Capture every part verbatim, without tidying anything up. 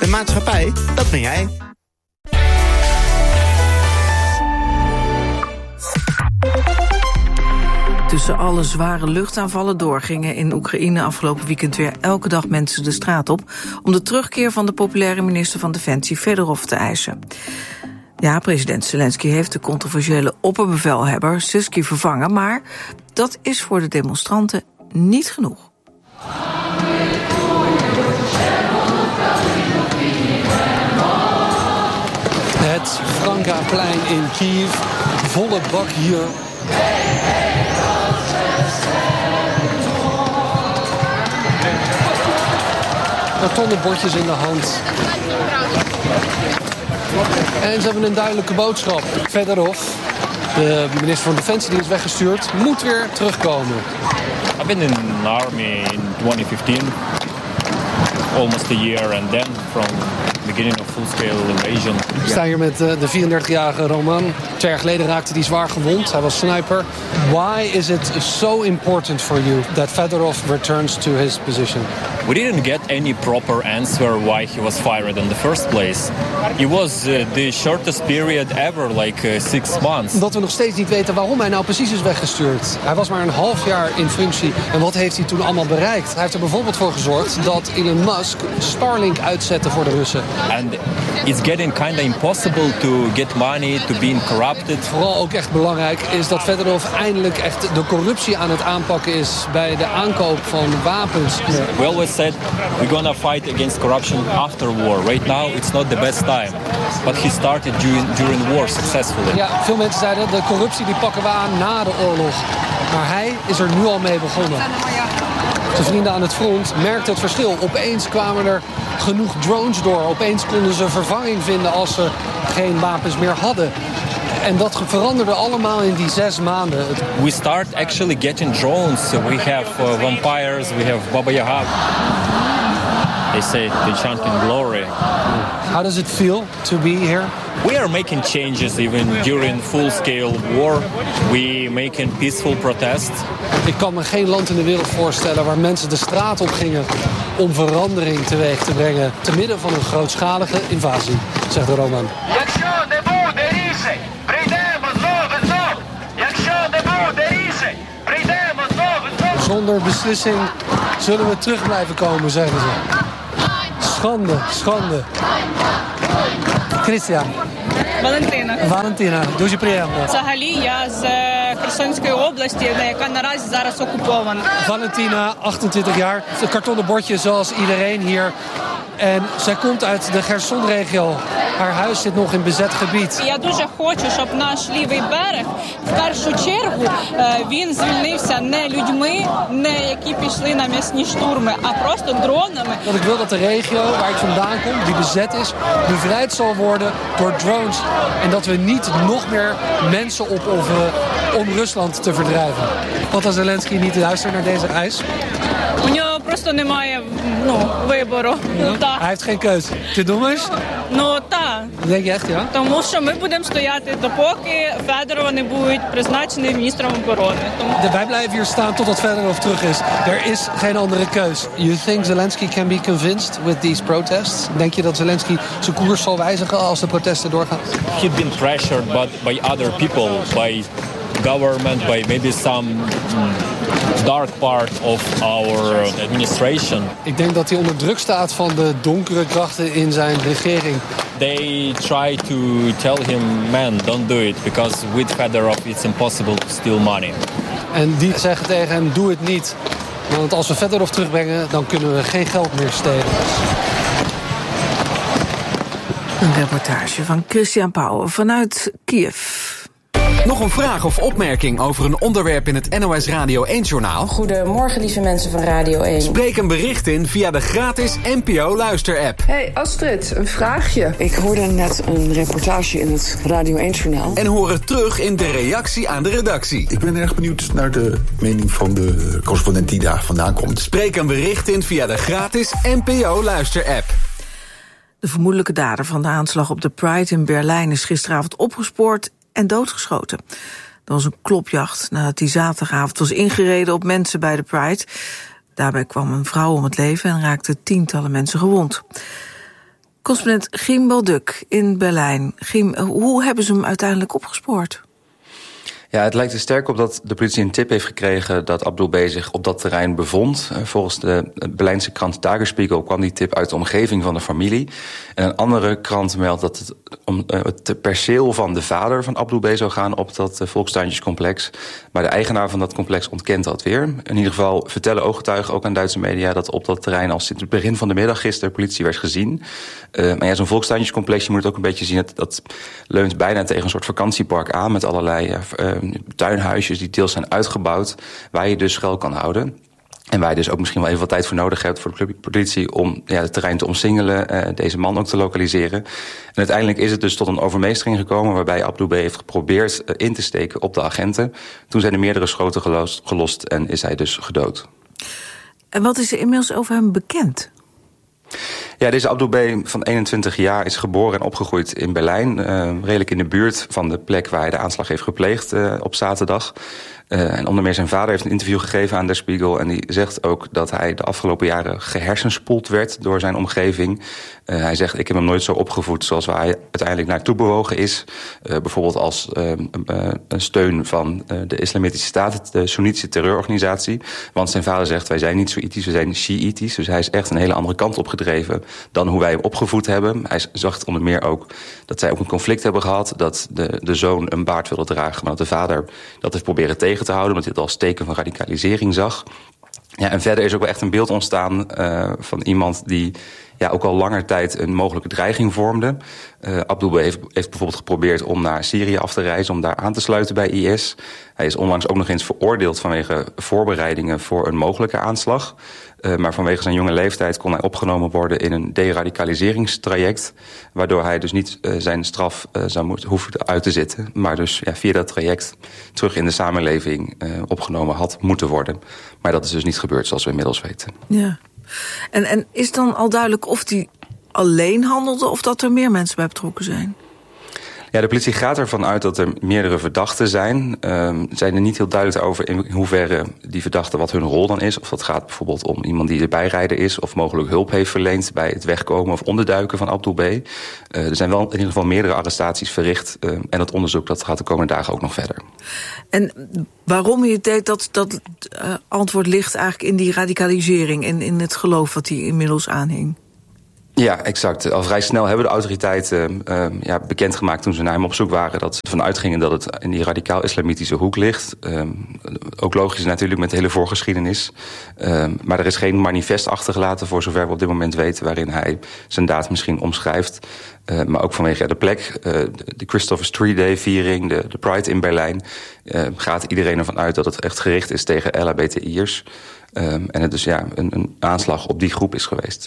maatschappij, dat ben jij. Tussen alle zware luchtaanvallen door gingen in Oekraïne afgelopen weekend weer elke dag mensen de straat op om de terugkeer van de populaire minister van Defensie Fedorov te eisen. Ja, president Zelensky heeft de controversiële opperbevelhebber Syrskyi vervangen, maar dat is voor de demonstranten niet genoeg. Het Frankaplein in Kiev, volle bak hier. Kartonnen bordjes in de hand. En ze hebben een duidelijke boodschap. Fedorov, de minister van Defensie die is weggestuurd, moet weer terugkomen. I've been in the army in twenty fifteen, almost a year, and then from beginning of full-scale invasion. Ik sta hier met de vierendertigjarige Roman. Twee jaar geleden raakte hij zwaar gewond. Hij was sniper. Why is it so important for you that Fedorov returns to his position? We didn't get any proper answer why he was fired in the first place. It was uh, the shortest period ever, like uh, six months. Omdat we nog steeds niet weten waarom hij nou precies is weggestuurd. Hij was maar een half jaar in functie. En wat heeft hij toen allemaal bereikt? Hij heeft er bijvoorbeeld voor gezorgd dat Elon Musk Starlink uitzette voor de Russen. And it's getting kind of impossible to get money, to be corrupted. Vooral ook echt belangrijk is dat Fedorov eindelijk echt de corruptie aan het aanpakken is bij de aankoop van wapens. We always said we're gonna fight against corruption after war. Right now it's not the best time. But he started during, during war successfully. Ja, veel mensen zeiden de corruptie die pakken we aan na de oorlog. Maar hij is er nu al mee begonnen. Zijn vrienden aan het front merkten het verschil. Opeens kwamen er genoeg drones door. Opeens konden ze vervanging vinden als ze geen wapens meer hadden. En dat veranderde allemaal in die zes maanden. We start actually getting drones. We have uh, vampires, we have Baba Yaga. They say they chant in glory. How does it feel to be here? We are making changes even during full-scale war. We making peaceful protests. Ik kan me geen land in de wereld voorstellen waar mensen de straat op gingen om verandering teweeg te brengen te midden van een grootschalige invasie, zegt de Roman. Zonder beslissing zullen we terug blijven komen, zeggen ze. Schande, schande. Christian. Валентина. Валентина, дуже приємно. Взагалі я з Херсонської області, яка наразі зараз окупована. Valentina, achtentwintig jaar, een kartonnen bordje zoals iedereen hier. En zij komt uit de Cherson-regio. Haar huis zit nog in bezet gebied. Я дуже хочу, щоб наш лівий берег в першу чергу він звільнився не людьми, не які пішли на м'ясні штурми, а просто дронами. Want ik wil dat de regio waar ik vandaan kom, die bezet is, bevrijd zal worden door drones. En dat we niet nog meer mensen opofferen om Rusland te verdrijven. Want als Zelensky niet luistert naar deze eis. У нього просто немає, ну, вибору. Ну, так. Hij heeft geen keus. Ти думаєш? Ну, так. Denk je echt, ja? Тому що ми будемо стояти, допоки Федорова не будуть призначені міністром оборони. Тому... Wij blijven hier staan totdat Fedorov terug is. Er is geen andere keus. You think Zelensky can be convinced with these protests? Denk je dat Zelensky zijn koers zal wijzigen als de protesten doorgaan? He'd been pressured but by other people, by government, by maybe some dark part of our administration. Ik denk dat hij onder druk staat van de donkere krachten in zijn regering. They try to tell him, man, don't do it, because with Fedorov it's impossible to steal money. En die zeggen tegen hem, doe het niet. Want als we Fedorov terugbrengen, dan kunnen we geen geld meer stelen. Een reportage van Christian Pauw vanuit Kiev. Nog een vraag of opmerking over een onderwerp in het N O S Radio één-journaal? Goedemorgen, lieve mensen van Radio één. Spreek een bericht in via de gratis N P O-luister-app. Hey Astrid, een vraagje. Ik hoorde net een reportage in het Radio één-journaal. En hoor het terug in de reactie aan de redactie. Ik ben erg benieuwd naar de mening van de correspondent die daar vandaan komt. Spreek een bericht in via de gratis N P O-luister-app. De vermoedelijke dader van de aanslag op de Pride in Berlijn is gisteravond opgespoord en doodgeschoten. Er was een klopjacht nadat hij zaterdagavond was ingereden op mensen bij de Pride. Daarbij kwam een vrouw om het leven en raakten tientallen mensen gewond. Correspondent Giem Balduk in Berlijn. Giem, hoe hebben ze hem uiteindelijk opgespoord? Ja, het lijkt er sterk op dat de politie een tip heeft gekregen dat Abdul B. zich op dat terrein bevond. Volgens de Berlijnse krant Tagesspiegel kwam die tip uit de omgeving van de familie. En een andere krant meldt dat het om het perceel van de vader van Abdul B. zou gaan op dat volkstuintjescomplex. Maar de eigenaar van dat complex ontkent dat weer. In ieder geval vertellen ooggetuigen ook aan Duitse media dat op dat terrein al sinds het begin van de middag gisteren politie werd gezien. Uh, maar ja, zo'n volkstuintjescomplex, je moet het ook een beetje zien, dat, dat leunt bijna tegen een soort vakantiepark aan met allerlei uh, tuinhuisjes die deels zijn uitgebouwd, waar je dus schuil kan houden. En waar je dus ook misschien wel even wat tijd voor nodig hebt voor de politie om ja, het terrein te omsingelen, uh, deze man ook te lokaliseren. En uiteindelijk is het dus tot een overmeestering gekomen waarbij Abdul B. heeft geprobeerd uh, in te steken op de agenten. Toen zijn er meerdere schoten gelost, gelost en is hij dus gedood. En wat is er inmiddels over hem bekend? Ja, deze Abdul B. van eenentwintig jaar is geboren en opgegroeid in Berlijn. Uh, redelijk in de buurt van de plek waar hij de aanslag heeft gepleegd uh, op zaterdag. Uh, en onder meer zijn vader heeft een interview gegeven aan Der Spiegel. En die zegt ook dat hij de afgelopen jaren gehersenspoeld werd door zijn omgeving. Uh, hij zegt, ik heb hem nooit zo opgevoed zoals waar hij uiteindelijk naartoe bewogen is. Uh, bijvoorbeeld als uh, uh, een steun van uh, de Islamitische Staat, de Soenitische terreurorganisatie. Want zijn vader zegt, wij zijn niet Soïtisch, we zijn Shiïtisch. Dus hij is echt een hele andere kant opgedreven dan hoe wij hem opgevoed hebben. Hij zag onder meer ook dat zij ook een conflict hebben gehad, dat de, de zoon een baard wilde dragen, maar dat de vader dat heeft proberen tegen te houden, omdat hij het als teken van radicalisering zag. Ja, en verder is ook wel echt een beeld ontstaan uh, van iemand die ja, ook al langer tijd een mogelijke dreiging vormde. Uh, Abdul B. heeft, heeft bijvoorbeeld geprobeerd om naar Syrië af te reizen, om daar aan te sluiten bij I S. Hij is onlangs ook nog eens veroordeeld vanwege voorbereidingen voor een mogelijke aanslag. Uh, maar vanwege zijn jonge leeftijd kon hij opgenomen worden in een deradicaliseringstraject, waardoor hij dus niet uh, zijn straf uh, zou moeten hoeven uit te zitten, maar dus ja, via dat traject terug in de samenleving uh, opgenomen had moeten worden. Maar dat is dus niet gebeurd, zoals we inmiddels weten. Ja. En, en is dan al duidelijk of hij alleen handelde of dat er meer mensen bij betrokken zijn? Ja, de politie gaat ervan uit dat er meerdere verdachten zijn. Uh, zijn er niet heel duidelijk over in hoeverre die verdachten wat hun rol dan is. Of dat gaat bijvoorbeeld om iemand die de bijrijder is of mogelijk hulp heeft verleend bij het wegkomen of onderduiken van Abdul B. Uh, er zijn wel in ieder geval meerdere arrestaties verricht. Uh, en dat onderzoek dat gaat de komende dagen ook nog verder. En waarom je deed, dat, dat uh, antwoord ligt eigenlijk in die radicalisering en in het geloof wat hij inmiddels aanhing? Ja, exact. Al vrij snel hebben de autoriteiten uh, ja, bekendgemaakt toen ze naar hem op zoek waren dat ze ervan uitgingen dat het in die radicaal-islamitische hoek ligt. Uh, ook logisch natuurlijk met de hele voorgeschiedenis. Uh, maar er is geen manifest achtergelaten voor zover we op dit moment weten waarin hij zijn daad misschien omschrijft. Uh, maar ook vanwege de plek, uh, de Christopher Street Day viering, de, de Pride in Berlijn, uh, gaat iedereen ervan uit dat het echt gericht is tegen L H B T I'ers. Uh, en het dus ja, een, een aanslag op die groep is geweest.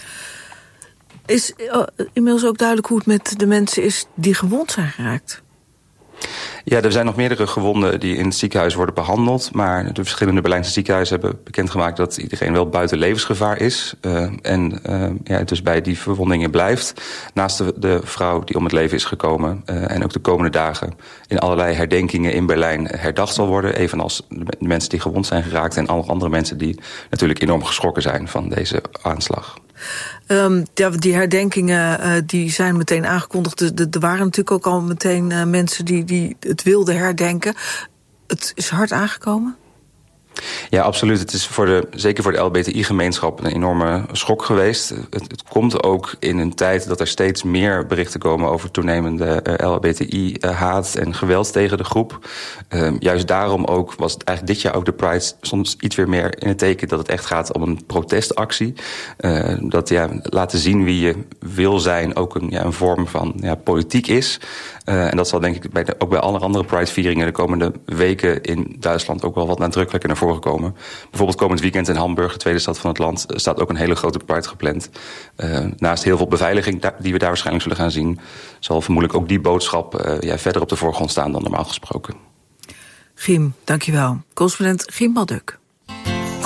Is uh, inmiddels ook duidelijk hoe het met de mensen is die gewond zijn geraakt? Ja, er zijn nog meerdere gewonden die in het ziekenhuis worden behandeld. Maar de verschillende Berlijnse ziekenhuizen hebben bekendgemaakt dat iedereen wel buiten levensgevaar is. Uh, en uh, ja, dus bij die verwondingen blijft. Naast de, de vrouw die om het leven is gekomen. Uh, en ook de komende dagen in allerlei herdenkingen in Berlijn herdacht zal worden. Evenals de, de mensen die gewond zijn geraakt. En alle andere mensen die natuurlijk enorm geschrokken zijn van deze aanslag. Um, ja, die herdenkingen uh, die zijn meteen aangekondigd. Er, er waren natuurlijk ook al meteen uh, mensen die, die het wilden herdenken. Het is hard aangekomen? Ja, absoluut. Het is voor de, zeker voor de L H B T I-gemeenschap een enorme schok geweest. Het, het komt ook in een tijd dat er steeds meer berichten komen over toenemende uh, L H B T I-haat en geweld tegen de groep. Uh, juist daarom ook was het eigenlijk dit jaar ook de Pride soms iets weer meer in het teken dat het echt gaat om een protestactie. Uh, dat ja, laten zien wie je wil zijn ook een, ja, een vorm van ja, politiek is. Uh, en dat zal denk ik bij de, ook bij alle andere Pride-vieringen de komende weken in Duitsland ook wel wat nadrukkelijker naar voren komen. Bijvoorbeeld komend weekend in Hamburg, de tweede stad van het land, staat ook een hele grote Pride gepland. Uh, naast heel veel beveiliging die we daar waarschijnlijk zullen gaan zien, zal vermoedelijk ook die boodschap uh, ja, verder op de voorgrond staan dan normaal gesproken. Giem, dankjewel. Correspondent Giem Balduk.